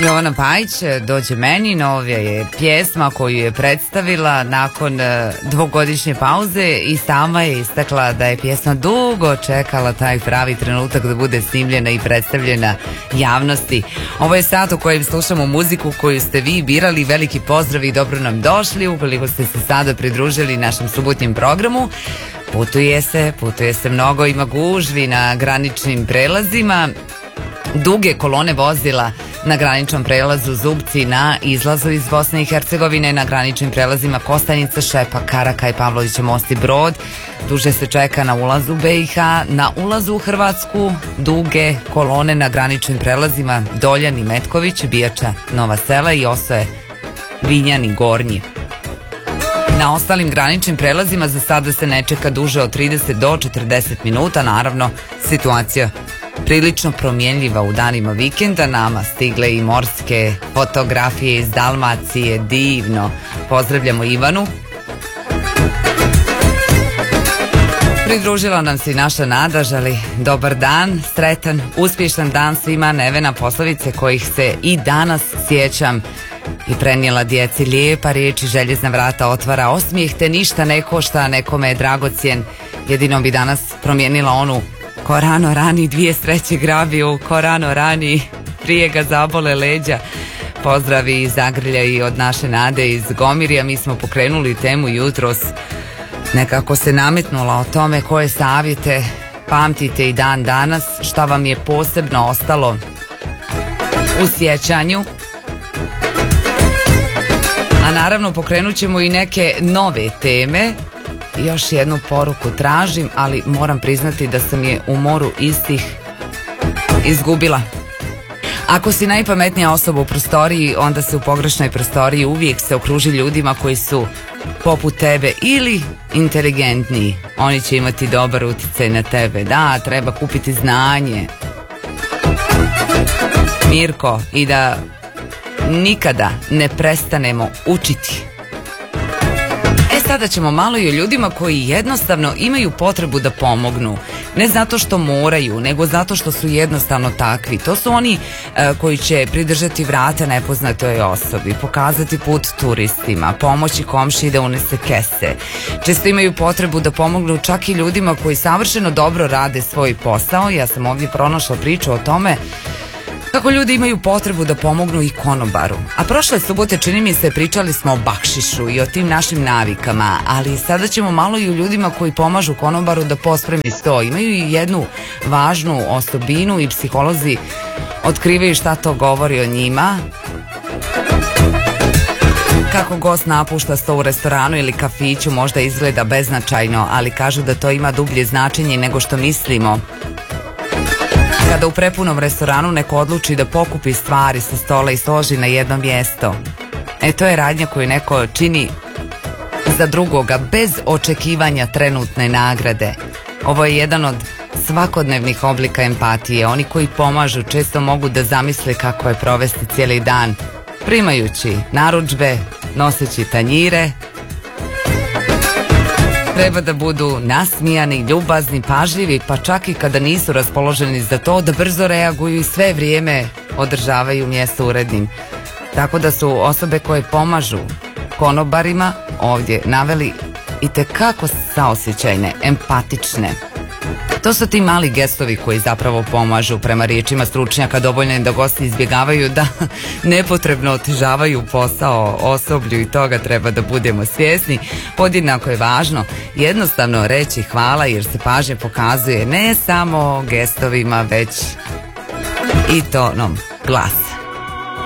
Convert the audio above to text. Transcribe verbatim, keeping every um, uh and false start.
Jovana Pajić, Dođe meni, novija je pjesma koju je predstavila nakon dvogodišnje pauze i sama je istakla da je pjesma dugo čekala taj pravi trenutak da bude snimljena i predstavljena javnosti. Ovo je sat u kojem slušamo muziku koju ste vi birali. Veliki pozdrav i dobro nam došli ukoliko ste se sada pridružili našem subotnjem programu. Putuje se, putuje se mnogo, ima gužvi na graničnim prelazima, duge kolone vozila na graničnom prelazu Zubci na izlazu iz Bosne i Hercegovine, na graničnim prelazima Kostajnica, Šepa, Karakaj, Pavlovića most i Brod. Duže se čeka na ulazu B i H, na ulazu u Hrvatsku duge kolone na graničnim prelazima Doljani, Metković, Bijača, Nova Sela i Osoje, Vinjani, Gornji. Na ostalim graničnim prelazima za sada se ne čeka duže od trideset do četrdeset minuta. Naravno, situacija prilično promjenljiva u danima vikenda. Nama stigle i morske fotografije iz Dalmacije, divno. Pozdravljamo Ivanu. Pridružila nam se i naša Nada, želi dobar dan, sretan, uspješan dan svima. Nevena, poslovice kojih se i danas sjećam i prenijela djeci. Lijepa riječ i željezna vrata otvara, osmijeh te ništa ne košta, nekome je dragocjen. Jedino bi danas promijenila onu ko rano rani dvije sreće grabiju, ko rano rani prije ga zabole leđa. Pozdravi iz Zagrlja i od naše Nade iz Gomirja. Mi smo pokrenuli temu jutros, nekako se nametnula o tome koje savjete pamtite i dan danas, šta vam je posebno ostalo u sjećanju. A naravno pokrenut ćemo i neke nove teme. Još jednu poruku tražim, ali moram priznati da sam je u moru istih izgubila. Ako si najpametnija osoba u prostoriji, onda se u pogrešnoj prostoriji uvijek se okruži ljudima koji su poput tebe ili inteligentniji. Oni će imati dobar utjecaj na tebe. Da, treba kupiti znanje, Mirko, i da nikada ne prestanemo učiti. Sada ćemo malo i o ljudima koji jednostavno imaju potrebu da pomognu. Ne zato što moraju, nego zato što su jednostavno takvi. To su oni e, koji će pridržati vrata nepoznatoj osobi, pokazati put turistima, pomoći komšiji da unese kese. Često imaju potrebu da pomognu čak i ljudima koji savršeno dobro rade svoj posao. Ja sam ovdje pronašla priču o tome kako ljudi imaju potrebu da pomognu i konobaru. A prošle subote, čini mi se, pričali smo o bakšišu i o tim našim navikama, ali sada ćemo malo i o ljudima koji pomažu konobaru da pospremi sto. Imaju i jednu važnu osobinu i psiholozi otkrivaju šta to govori o njima. Kako gost napušta sto u restoranu ili kafiću možda izgleda beznačajno, ali kažu da to ima dublje značenje nego što mislimo. Kada u prepunom restoranu neko odluči da pokupi stvari sa stola i složi na jedno mjesto, e to je radnja koju neko čini za drugoga bez očekivanja trenutne nagrade. Ovo je jedan od svakodnevnih oblika empatije. Oni koji pomažu često mogu da zamisle kako je provesti cijeli dan, primajući narudžbe, noseći tanjire. Treba da budu nasmijani, ljubazni, pažljivi, pa čak i kada nisu raspoloženi za to, da brzo reaguju i sve vrijeme održavaju mjesto urednim. Tako da su osobe koje pomažu konobarima ovdje naveli itekako saosjećajne, empatične. To su ti mali gestovi koji zapravo pomažu. Prema riječima stručnjaka dovoljno je da gosti izbjegavaju da nepotrebno otežavaju posao osoblju i toga treba da budemo svjesni. Podjednako je važno jednostavno reći hvala, jer se pažnja pokazuje ne samo gestovima, već i tonom glasa.